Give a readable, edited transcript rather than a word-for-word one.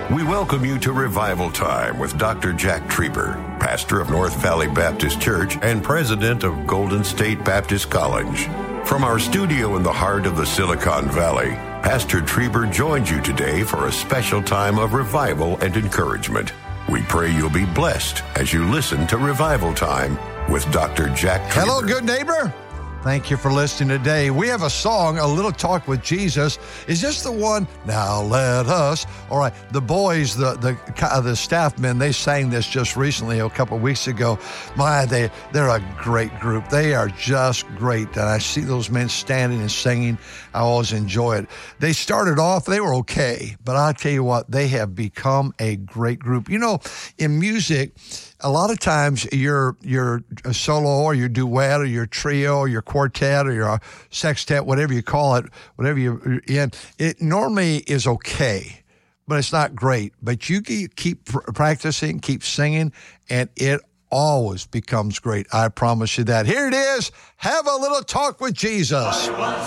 We welcome you to Revival Time with Dr. Jack Trieber, pastor of North Valley Baptist Church and president of Golden State Baptist College. From our studio in the heart of the Silicon Valley, Pastor Trieber joins you today for a special time of revival and encouragement. We pray you'll be blessed as you listen to Revival Time with Dr. Jack Trieber. Hello, good neighbor. Thank you for listening today. We have a song, A Little Talk with Jesus. Is this the one? Now let us. All right, the boys, the staff men, they sang this just recently, a couple of weeks ago. They're a great group. They are just great. And I see those men standing and singing. I always enjoy it. They started off, they were okay. But I'll tell you what, they have become a great group. You know, in music, a lot of times your solo or your duet or your trio or your quartet or your sextet, whatever you call it, whatever you're in, it normally is okay, but it's not great. But you keep practicing, keep singing, and it always becomes great. I promise you that. Here it is. Have a little talk with Jesus.